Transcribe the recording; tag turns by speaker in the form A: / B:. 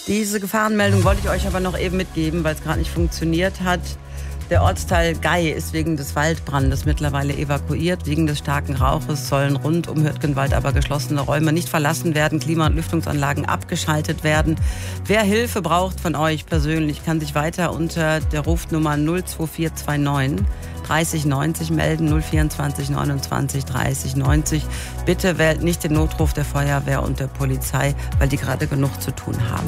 A: Diese Gefahrenmeldung wollte ich euch aber noch eben mitgeben, weil es gerade nicht funktioniert hat. Der Ortsteil Gey ist wegen des Waldbrandes mittlerweile evakuiert. Wegen des starken Rauches sollen rund um Hürtgenwald aber geschlossene Räume nicht verlassen werden, Klima- und Lüftungsanlagen abgeschaltet werden. Wer Hilfe braucht von euch persönlich, kann sich weiter unter der Rufnummer 02429 30 90 melden, 024 29 30 90. Bitte wählt nicht den Notruf der Feuerwehr und der Polizei, weil die gerade genug zu tun haben.